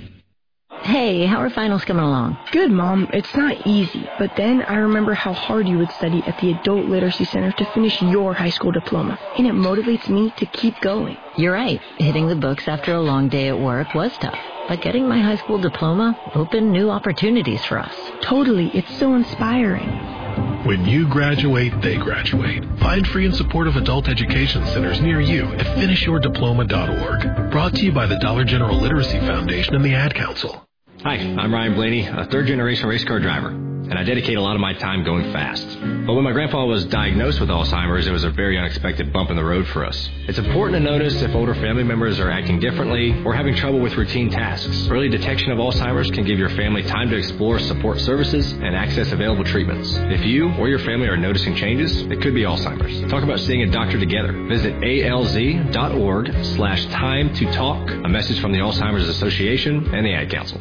Hey, how are finals coming along? Good, Mom. It's not easy, but then I remember how hard you would study at the Adult Literacy Center to finish your high school diploma, and it motivates me to keep going. You're right. Hitting the books after a long day at work was tough, but getting my high school diploma opened new opportunities for us. Totally. It's so inspiring. When you graduate, they graduate. Find free and supportive adult education centers near you at finish your diploma dot org. Brought to you by the Dollar General Literacy Foundation and the Ad Council. Hi, I'm Ryan Blaney, a third-generation race car driver, and I dedicate a lot of my time going fast. But when my grandpa was diagnosed with Alzheimer's, it was a very unexpected bump in the road for us. It's important to notice if older family members are acting differently or having trouble with routine tasks. Early detection of Alzheimer's can give your family time to explore support services and access available treatments. If you or your family are noticing changes, it could be Alzheimer's. Talk about seeing a doctor together. Visit alz.org slash time to talk. A message from the Alzheimer's Association and the Ad Council.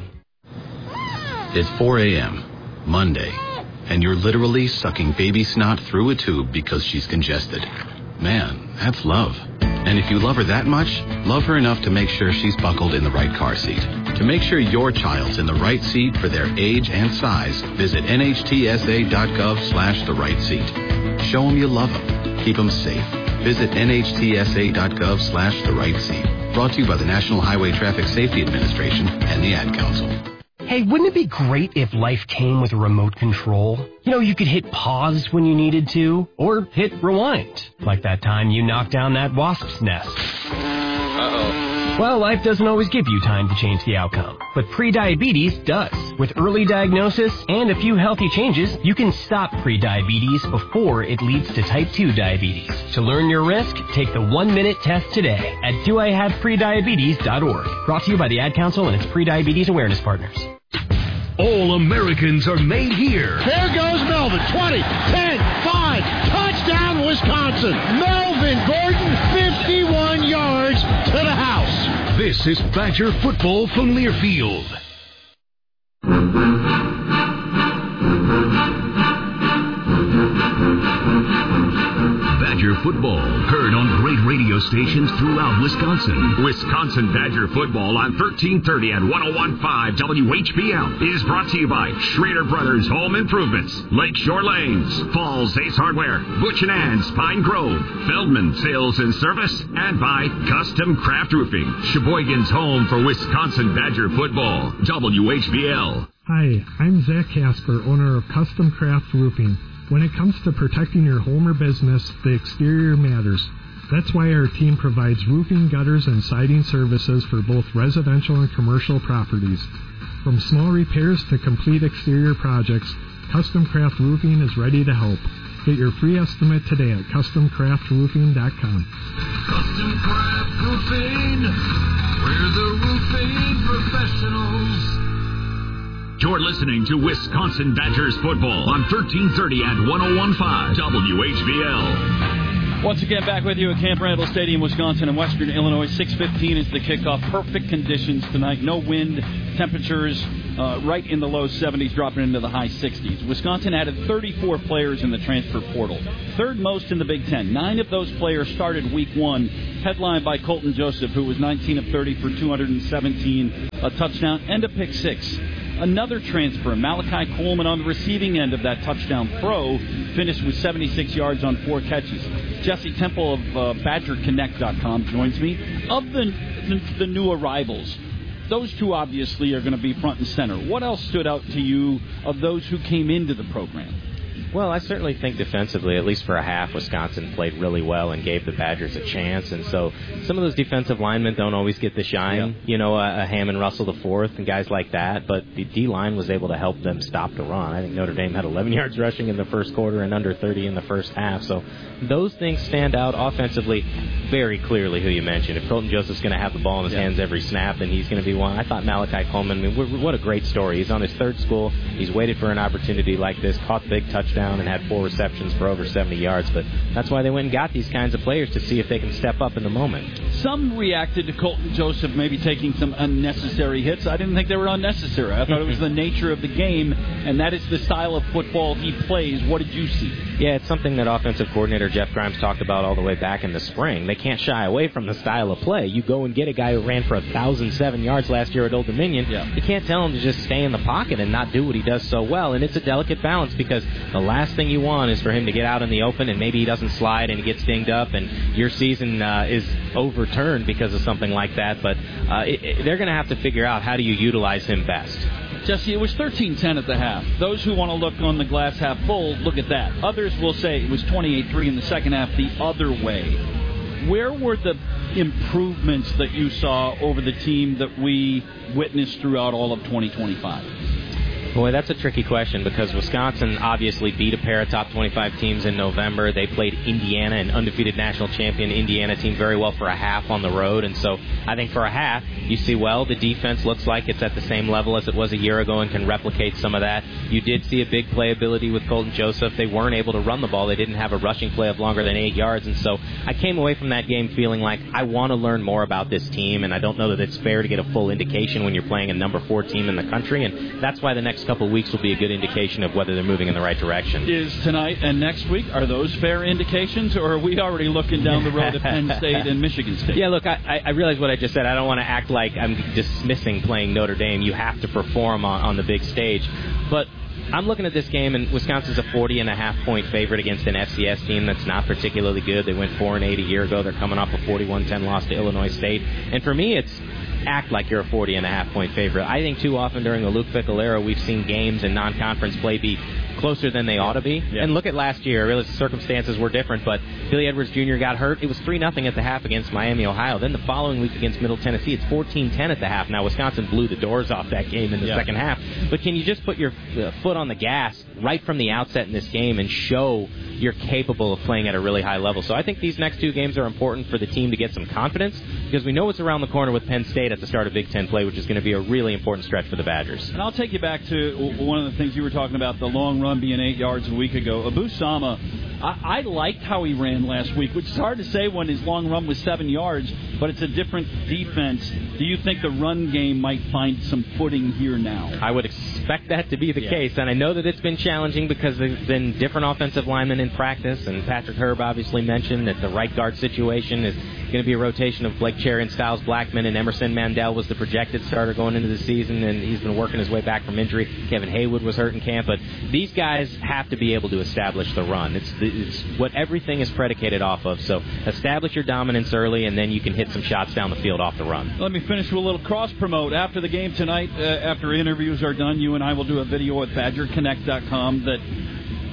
It's four a.m., Monday, and you're literally sucking baby snot through a tube because she's congested. Man, that's love. And if you love her that much, love her enough to make sure she's buckled in the right car seat. To make sure your child's in the right seat for their age and size, visit nhtsa.gov slash the right seat. Show them you love them. Keep them safe. Visit nhtsa.gov slash the right seat. Brought to you by the National Highway Traffic Safety Administration and the Ad Council. Hey, wouldn't it be great if life came with a remote control? You know, you could hit pause when you needed to, or hit rewind, like that time you knocked down that wasp's nest. Uh-oh. Well, life doesn't always give you time to change the outcome, but prediabetes does. With early diagnosis and a few healthy changes, you can stop prediabetes before it leads to type two diabetes. To learn your risk, take the one-minute test today at do I have prediabetes dot org. Brought to you by the Ad Council and its prediabetes awareness partners. All Americans are made here. There goes Melvin. twenty, ten, five. Touchdown, Wisconsin. Melvin Gordon, fifty-one yards to the house. This is Badger Football from Learfield. Badger football, heard on great radio stations throughout Wisconsin. Wisconsin Badger football on thirteen thirty and one oh one point five W H B L is brought to you by Schrader Brothers Home Improvements, Lakeshore Lanes, Falls Ace Hardware, Butch and Ann's Pine Grove, Feldman Sales and Service, and by Custom Craft Roofing, Sheboygan's home for Wisconsin Badger football, W H B L. Hi, I'm Zach Casper, owner of Custom Craft Roofing. When it comes to protecting your home or business, the exterior matters. That's why our team provides roofing, gutters, and siding services for both residential and commercial properties. From small repairs to complete exterior projects, Custom Craft Roofing is ready to help. Get your free estimate today at custom craft roofing dot com. Custom Craft Roofing, we're the roofing professionals. You're listening to Wisconsin Badgers football on thirteen thirty and one oh one point five W H B L. Once again, back with you at Camp Randall Stadium, Wisconsin and Western Illinois. six fifteen is the kickoff. Perfect conditions tonight. No wind. Temperatures uh, right in the low seventies, dropping into the high sixties. Wisconsin added thirty-four players in the transfer portal. Third most in the Big Ten. Nine of those players started week one, headlined by Colton Joseph, who was nineteen of thirty for two hundred seventeen, a touchdown and a pick six. Another transfer, Malachi Coleman, on the receiving end of that touchdown throw, finished with seventy-six yards on four catches. Jesse Temple of uh, Badger Connect dot com joins me. Of the, the, the new arrivals, those two obviously are going to be front and center. What else stood out to you of those who came into the program? Well, I certainly think defensively, at least for a half, Wisconsin played really well and gave the Badgers a chance. And so some of those defensive linemen don't always get the shine, yeah. you know, a, a Hammond Russell the fourth and guys like that. But the D-line was able to help them stop the run. I think Notre Dame had eleven yards rushing in the first quarter and under thirty in the first half. So those things stand out offensively very clearly, who you mentioned. If Colton Joseph's going to have the ball in his yeah. hands every snap, then he's going to be one. I thought Malachi Coleman, I mean, what a great story. He's on his third school. He's waited for an opportunity like this, caught the big touchdown, and had four receptions for over seventy yards. But that's why they went and got these kinds of players, to see if they can step up in the moment. Some reacted to Colton Joseph maybe taking some unnecessary hits. I didn't think they were unnecessary. I thought it was the nature of the game, and that is the style of football he plays. What did you see? Yeah, it's something that offensive coordinator Jeff Grimes talked about all the way back in the spring. They can't shy away from the style of play. You go and get a guy who ran for one thousand seven yards last year at Old Dominion. Yeah. You can't tell him to just stay in the pocket and not do what he does so well. And it's a delicate balance, because the last thing you want is for him to get out in the open and maybe he doesn't slide and he gets dinged up and your season uh, is overturned because of something like that. But uh, it, it, they're going to have to figure out, how do you utilize him best. Jesse, it was thirteen ten at the half. Those who want to look on the glass half full, look at that. Others will say it was twenty-eight three in the second half the other way. Where were the improvements that you saw over the team that we witnessed throughout all of twenty twenty-five? Boy, that's a tricky question, because Wisconsin obviously beat a pair of top twenty-five teams in November. They played Indiana, an undefeated national champion Indiana team, very well for a half on the road. And so I think for a half, you see, well, the defense looks like it's at the same level as it was a year ago and can replicate some of that. You did see a big playability with Colton Joseph. They weren't able to run the ball. They didn't have a rushing play of longer than eight yards. And so I came away from that game feeling like I want to learn more about this team, and I don't know that it's fair to get a full indication when you're playing a number four team in the country. And that's why the next couple of weeks will be a good indication of whether they're moving in the right direction. Is tonight and next week, are those fair indications, or are we already looking down the road at Penn State and Michigan State? Yeah, look, I, I realize what I just said. I don't want to act like I'm dismissing playing Notre Dame. You have to perform on, on the big stage. But I'm looking at this game, and Wisconsin's a forty and a half point favorite against an F C S team that's not particularly good. They went four and eight a year ago. They're coming off a forty-one ten loss to Illinois State. And for me, it's act like you're a forty and a half point favorite. I think too often during the Luke Fickell era, we've seen games and non-conference play be closer than they ought to be. Yeah. And look at last year. Really, the circumstances were different, but Billy Edwards Junior got hurt. It was three nothing at the half against Miami, Ohio. Then the following week against Middle Tennessee, it's fourteen ten at the half. Now, Wisconsin blew the doors off that game in the yeah. second half. But can you just put your uh, foot on the gas right from the outset in this game and show you're capable of playing at a really high level? So I think these next two games are important for the team to get some confidence, because we know it's around the corner with Penn State at the start of Big Ten play, which is going to be a really important stretch for the Badgers. And I'll take you back to one of the things you were talking about, the long run being eight yards a week ago. Abu Sama, I, I liked how he ran last week, which is hard to say when his long run was seven yards, but it's a different defense. Do you think the run game might find some footing here now? I would expect that to be the yeah. case, and I know that it's been challenging because there's been different offensive linemen in practice, and Patrick Herb obviously mentioned that the right guard situation is going to be a rotation of Blake Cherry and Styles Blackman, and Emerson Mandel was the projected starter going into the season, and he's been working his way back from injury. Kevin Haywood was hurt in camp, but these guys have to be able to establish the run. It's, it's what everything is predicated off of, so establish your dominance early, and then you can hit some shots down the field off the run. Let me finish with a little cross-promote. After the game tonight, uh, after interviews are done, you and I will do a video at Badger Connect dot com that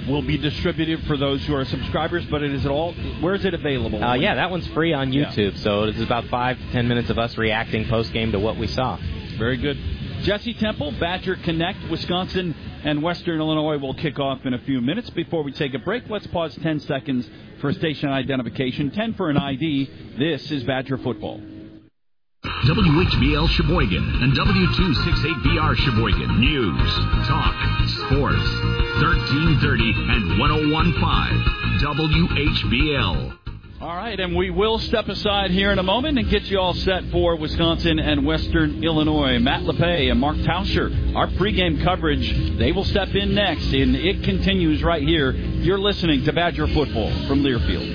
will be distributed for those who are subscribers, but it is all, where is it available? Uh, yeah, that one's free on YouTube, yeah. So it's about five to ten minutes of us reacting post-game to what we saw. Very good. Jesse Temple, Badger Connect, Wisconsin and Western Illinois will kick off in a few minutes. Before we take a break, let's pause ten seconds for station identification, ten for an I D. This is Badger Football. W H B L Sheboygan and W two sixty-eight B R Sheboygan. News, talk, sports. thirteen thirty and ten fifteen W H B L. All right, and we will step aside here in a moment and get you all set for Wisconsin and Western Illinois. Matt LePay and Mark Tauscher, our pregame coverage, they will step in next, and it continues right here. You're listening to Badger Football from Learfield.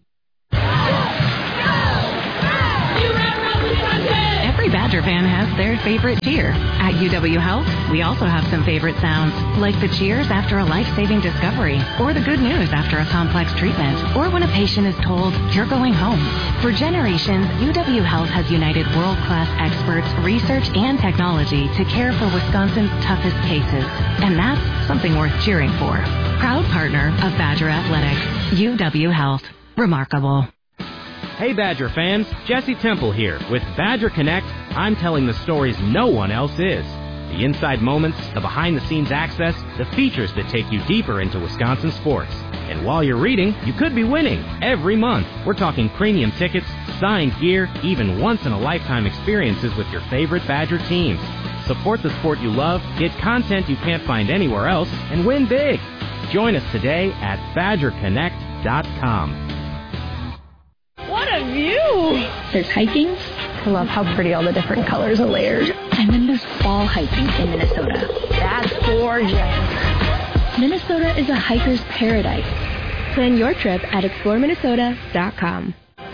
Every Badger fan has their favorite cheer. At U W Health, we also have some favorite sounds, like the cheers after a life-saving discovery, or the good news after a complex treatment, or when a patient is told, you're going home. For generations, U W Health has united world-class experts, research, and technology to care for Wisconsin's toughest cases. And that's something worth cheering for. Proud partner of Badger Athletics, U W Health. Remarkable. Hey Badger fans, Jesse Temple here. With Badger Connect, I'm telling the stories no one else is. The inside moments, the behind-the-scenes access, the features that take you deeper into Wisconsin sports. And while you're reading, you could be winning every month. We're talking premium tickets, signed gear, even once-in-a-lifetime experiences with your favorite Badger teams. Support the sport you love, get content you can't find anywhere else, and win big. Join us today at badger connect dot com. What a view! There's hiking. I love how pretty all the different colors are layered. And then there's fall hiking in Minnesota. That's gorgeous. Minnesota is a hiker's paradise. Plan your trip at explore minnesota dot com.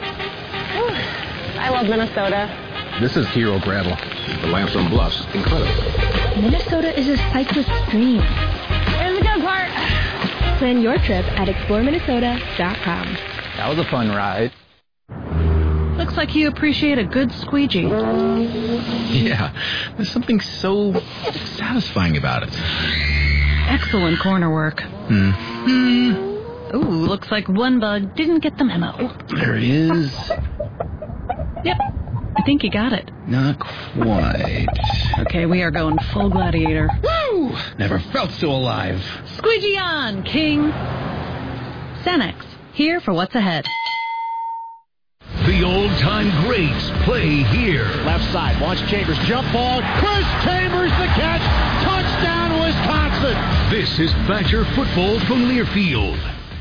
I love Minnesota. This is Hero Gravel. The lamps on bluffs. Incredible. Minnesota is a cyclist dream. Here's the good part. Plan your trip at explore minnesota dot com. That was a fun ride. Looks like you appreciate a good squeegee. Yeah, there's something so satisfying about it. Excellent corner work. Hmm. Ooh, looks like one bug didn't get the memo. There he is. Yep, I think you got it. Not quite. Okay, we are going full gladiator. Woo! Never felt so alive. Squeegee on, King. Cenex, here for what's ahead. The old-time greats play here. Left side, launch Chambers, jump ball. Chris Chambers, the catch. Touchdown, Wisconsin. This is Badger Football from Learfield.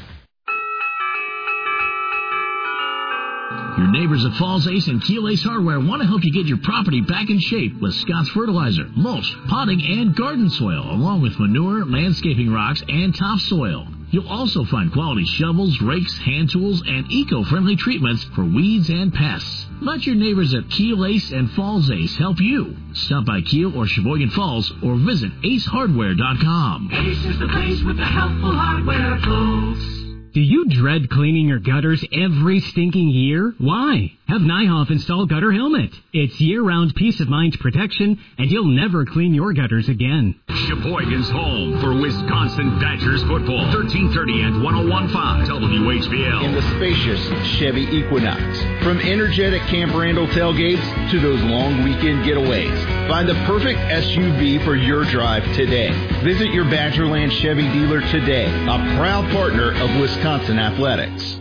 Your neighbors at Falls Ace and Keel Ace Hardware want to help you get your property back in shape with Scott's Fertilizer, mulch, potting, and garden soil, along with manure, landscaping rocks, and topsoil. You'll also find quality shovels, rakes, hand tools, and eco-friendly treatments for weeds and pests. Let your neighbors at Keel Ace and Falls Ace help you. Stop by Keel or Sheboygan Falls or visit ace hardware dot com. Ace is the place with the helpful hardware, folks. Do you dread cleaning your gutters every stinking year? Why? Have Nyhoff install Gutter Helmet. It's year-round peace of mind protection, and you'll never clean your gutters again. Sheboygan's home for Wisconsin Badgers football. thirteen thirty and ten fifteen W H B L. In the spacious Chevy Equinox. From energetic Camp Randall tailgates to those long weekend getaways. Find the perfect S U V for your drive today. Visit your Badgerland Chevy dealer today. A proud partner of Wisconsin Athletics.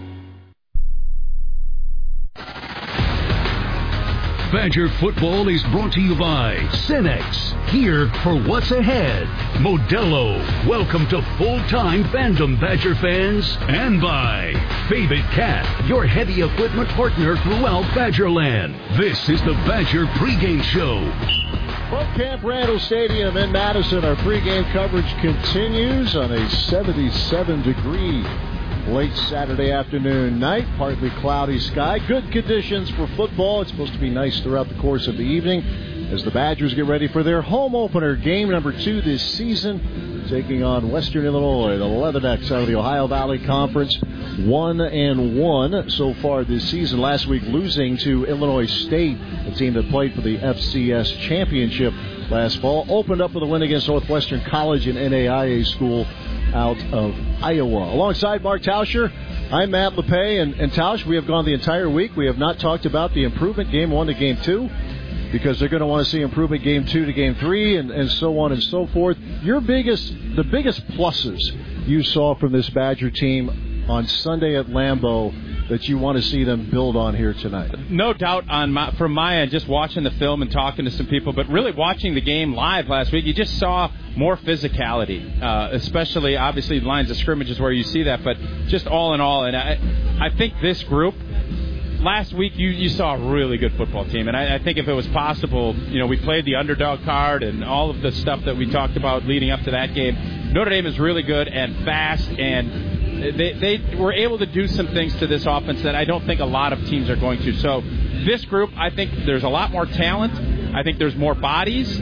Badger football is brought to you by Cenex, here for what's ahead. Modelo, welcome to full-time fandom, Badger fans. And by Favorite Cat, your heavy equipment partner throughout Badgerland. This is the Badger pregame show. From Camp Randall Stadium in Madison, our pregame coverage continues on a seventy-seven degree late Saturday afternoon night, partly cloudy sky. Good conditions for football. It's supposed to be nice throughout the course of the evening as the Badgers get ready for their home opener, game number two this season, taking on Western Illinois, the Leathernecks out of the Ohio Valley Conference. One and one so far this season. Last week losing to Illinois State, a team that played for the F C S championship last fall. Opened up with a win against Northwestern College, an N A I A school, out of Iowa. Alongside Mark Tauscher, I'm Matt LePay, and, and Tausch, we have gone the entire week. We have not talked about the improvement game one to game two, because they're going to want to see improvement game two to game three, and, and so on and so forth. Your biggest, the biggest pluses you saw from this Badger team on Sunday at Lambeau that you want to see them build on here tonight? No doubt on my, from my end, just watching the film and talking to some people, but really watching the game live last week, you just saw more physicality, uh, especially, obviously, lines of scrimmage is where you see that, but just all in all, and I, I think this group, last week, you, you saw a really good football team, and I, I think if it was possible, you know, we played the underdog card and all of the stuff that we talked about leading up to that game. Notre Dame is really good and fast, and they, they were able to do some things to this offense that I don't think a lot of teams are going to. So this group, I think there's a lot more talent. I think there's more bodies.